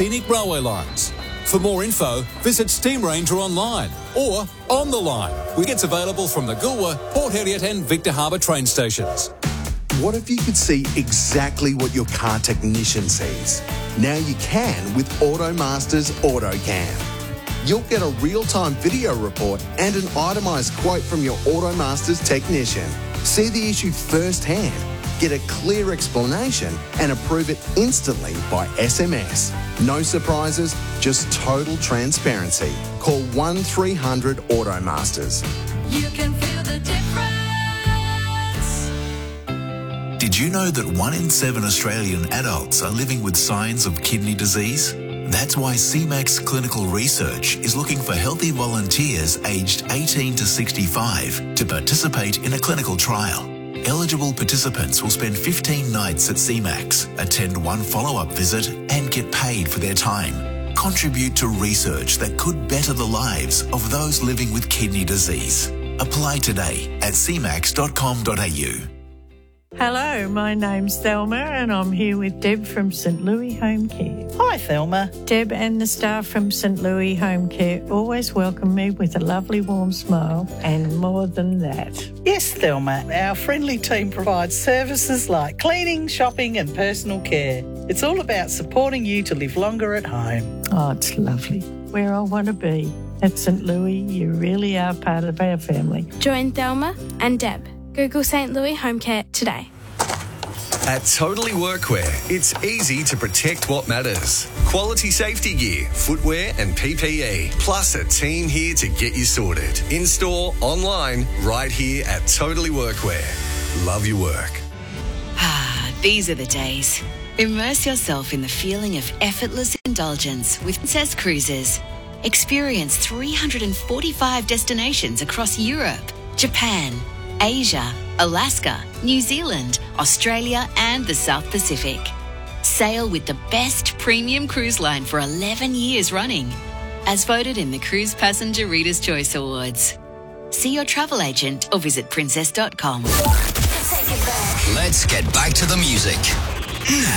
scenic railway lines. For more info, visit Steam Ranger online or on the line, which gets available from the Goolwa, Port Heriot and Victor Harbour train stations. What if you could see exactly what your car technician sees? Now you can with AutoMaster's AutoCam. You'll get a real-time video report and an itemised quote from your AutoMaster's technician. See the issue firsthand, get a clear explanation and approve it instantly by SMS. No surprises, just total transparency. Call 1300 AutoMasters. You can feel the difference. Did you know that 1 in 7 Australian adults are living with signs of kidney disease? That's why CMAX Clinical Research is looking for healthy volunteers aged 18 to 65 to participate in a clinical trial. Eligible participants will spend 15 nights at CMAX, attend 1 follow-up visit and get paid for their time. Contribute to research that could better the lives of those living with kidney disease. Apply today at cmax.com.au. Hello, my name's Thelma and I'm here with Deb from St Louis Home Care. Hi, Thelma. Deb and the staff from St Louis Home Care always welcome me with a lovely warm smile and more than that. Yes, Thelma. Our friendly team provides services like cleaning, shopping and personal care. It's all about supporting you to live longer at home. Oh, it's lovely. Where I want to be. At St Louis, you really are part of our family. Join Thelma and Deb. Google St Louis Home Care today. At Totally Workwear, it's easy to protect what matters. Quality safety gear, footwear and PPE, plus a team here to get you sorted. In-store, online, right here at Totally Workwear. Love your work. These are the days. Immerse yourself in the feeling of effortless indulgence with Princess Cruises. Experience 345 destinations across Europe, Japan, Asia, Alaska, New Zealand, Australia and the South Pacific. Sail with the best premium cruise line for 11 years running, as voted in the Cruise Passenger Reader's Choice Awards. See your travel agent or visit princess.com. Let's get back to the music.